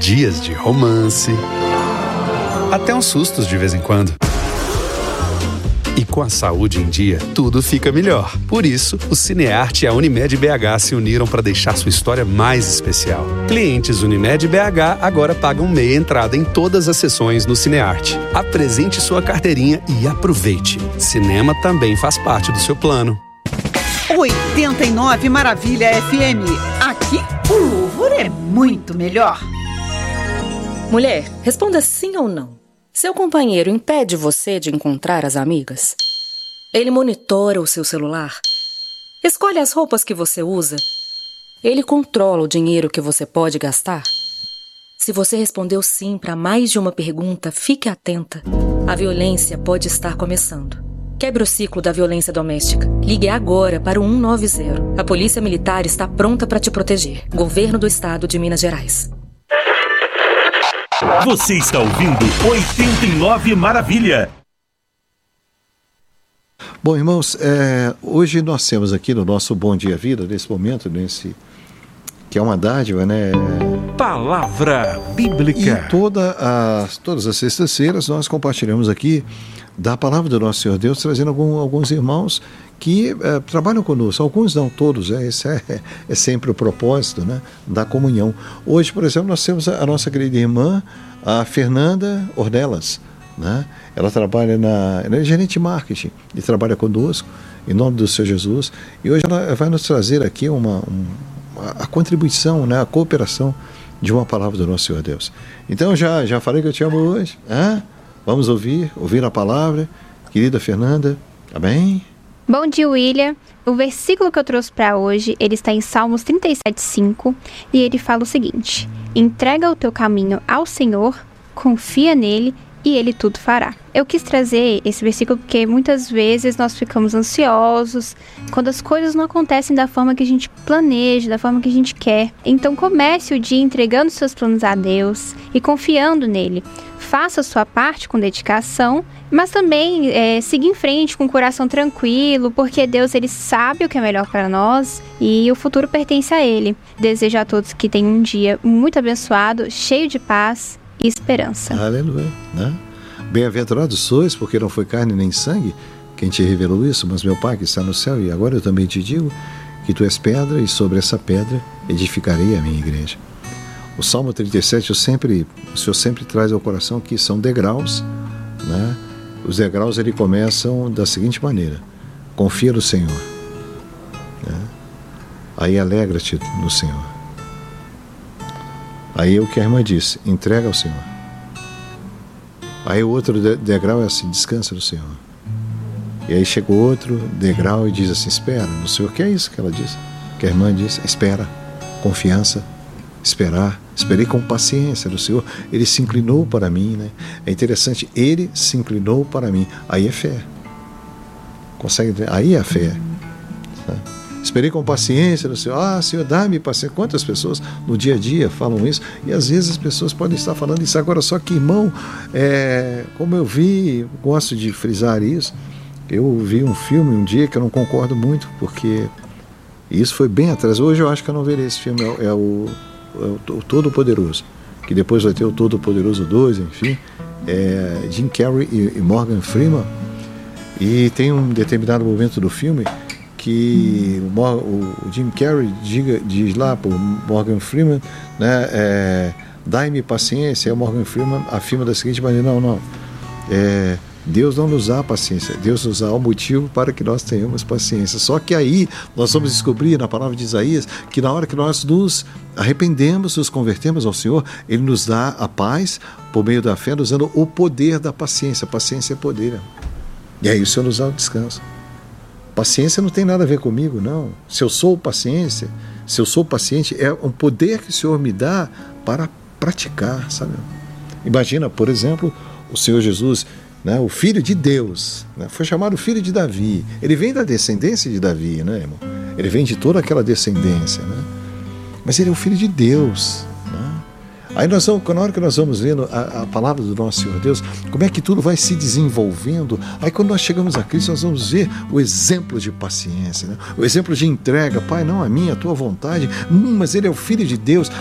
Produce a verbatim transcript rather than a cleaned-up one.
dias de romance, até uns sustos de vez em quando. E com a saúde em dia, tudo fica melhor. Por isso, o Cinearte e a Unimed B H se uniram para deixar sua história mais especial. Clientes Unimed B H agora pagam meia entrada em todas as sessões no Cinearte. Apresente sua carteirinha e aproveite. Cinema também faz parte do seu plano. oitenta e nove Maravilha F M. Aqui, o louvor é muito melhor. Mulher, responda sim ou não. Seu companheiro impede você de encontrar as amigas? Ele monitora o seu celular? Escolhe as roupas que você usa? Ele controla o dinheiro que você pode gastar? Se você respondeu sim para mais de uma pergunta, fique atenta. A violência pode estar começando. Quebre o ciclo da violência doméstica. Ligue agora para o cento e noventa. A Polícia Militar está pronta para te proteger. Governo do Estado de Minas Gerais. Você está ouvindo oitenta e nove Maravilha. Bom, irmãos, é, hoje nós temos aqui no nosso Bom Dia Vida, nesse momento, nesse que é uma dádiva, né? Palavra Bíblica. E toda as, todas as sextas-feiras nós compartilhamos aqui da Palavra do nosso Senhor Deus, trazendo algum, alguns irmãos que é, trabalham conosco, alguns não, todos, é, esse é, é sempre o propósito, né, da comunhão. Hoje, por exemplo, nós temos a, a nossa querida irmã, a Fernanda Ornelas, né? Ela trabalha na, ela é gerente de marketing e trabalha conosco, em nome do Senhor Jesus, e hoje ela vai nos trazer aqui uma, um, a contribuição, né, a cooperação de uma palavra do nosso Senhor Deus. Então, já, já falei que eu te amo hoje, hein? Vamos ouvir, ouvir a palavra, querida Fernanda, amém? Bom dia, William. O versículo que eu trouxe para hoje, ele está em Salmos trinta e sete, cinco, e ele fala o seguinte: entrega o teu caminho ao Senhor, confia nele e ele tudo fará. Eu quis trazer esse versículo porque muitas vezes nós ficamos ansiosos quando as coisas não acontecem da forma que a gente planeja, da forma que a gente quer. Então comece o dia entregando seus planos a Deus e confiando nele. Faça a sua parte com dedicação, mas também é, siga em frente com o coração tranquilo, porque Deus, ele sabe o que é melhor para nós e o futuro pertence a ele. Desejo a todos que tenham um dia muito abençoado, cheio de paz e esperança. Aleluia, né? Bem-aventurados sois, porque não foi carne nem sangue quem te revelou isso, mas meu Pai que está no céu. E agora eu também te digo que tu és pedra e sobre essa pedra edificarei a minha igreja. O Salmo trinta e sete, eu sempre, o Senhor sempre traz ao coração que são degraus, né? Os degraus, ele começam da seguinte maneira: confia no Senhor, né? Aí alegra-te no Senhor. Aí é o que a irmã disse: entrega ao Senhor. Aí o outro degrau é assim: descansa no Senhor. E aí chega o outro degrau e diz assim: espera no Senhor. Que é isso que ela disse, que a irmã disse: espera, confiança, esperar. Esperei com paciência no Senhor. Ele se inclinou para mim, né? É interessante, ele se inclinou para mim. Aí é fé. Consegue? Aí é a fé. Tá? Esperei com paciência no Senhor. Ah, Senhor, dá-me paciência. Quantas pessoas no dia a dia falam isso? E às vezes as pessoas podem estar falando isso agora. Só que, irmão, é, como eu vi, gosto de frisar isso. Eu vi um filme um dia que eu não concordo muito, porque isso foi bem atrás. Hoje eu acho que eu não verei esse filme. É, é o o Todo-Poderoso, que depois vai ter o Todo-Poderoso dois, enfim, é Jim Carrey e Morgan Freeman. E tem um determinado momento do filme que o, o Jim Carrey diga, diz lá para o Morgan Freeman, né, é, dai-me paciência. E o Morgan Freeman afirma da seguinte maneira: não, não, é, Deus não nos dá paciência, Deus nos dá o motivo para que nós tenhamos paciência. Só que aí nós vamos descobrir na palavra de Isaías que na hora que nós nos arrependemos, nos convertemos ao Senhor, Ele nos dá a paz por meio da fé, nos dando o poder da paciência. Paciência é poder. E aí o Senhor nos dá o descanso. Paciência não tem nada a ver comigo, não. Se eu sou paciência, se eu sou paciente, é um poder que o Senhor me dá para praticar, sabe? Imagina, por exemplo, o Senhor Jesus, né, o Filho de Deus, né, foi chamado Filho de Davi. Ele vem da descendência de Davi, né, irmão? Ele vem de toda aquela descendência, né? Mas ele é o Filho de Deus, né? Aí nós vamos, na hora que nós vamos lendo a, a palavra do nosso Senhor Deus, como é que tudo vai se desenvolvendo. Aí quando nós chegamos a Cristo, nós vamos ver o exemplo de paciência, né? O exemplo de entrega. Pai, não a minha, a tua vontade. Hum, mas ele é o Filho de Deus.